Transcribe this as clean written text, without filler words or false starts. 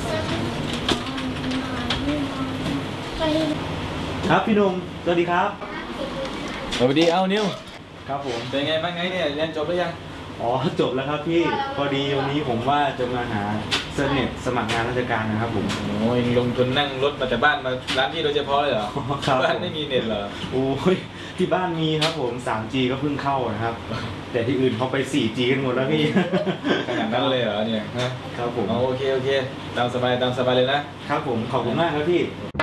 ครับพี่หนุ่มสวัสดีครับสวัสดีนิวครับผมเป็นไงบ้างไงเนี่ยเรียนจบหรือยังอ๋อจบแล้วครับพี่พอดีวันนี้ผมว่าจะมาหาเสน็ตสมัครงานราชการนะครับผมโอ้ยลงทุนนั่งรถมาจากบ้านมาร้านที่โดยเฉพาะเลยเหรอครับบ้านไม่มีเน็ตเหรอโอ้ยที่บ้านมีครับผม 3G ก็เพิ่งเข้านะครับ แต่ที่อื่นเขาไป 4G กันหมดแล้วพี่ขนาดนั้นเลยเหรอเนี่ยฮะครับผมโอเคตามสบายเลยนะครับผมขอบคุณมากครับพี่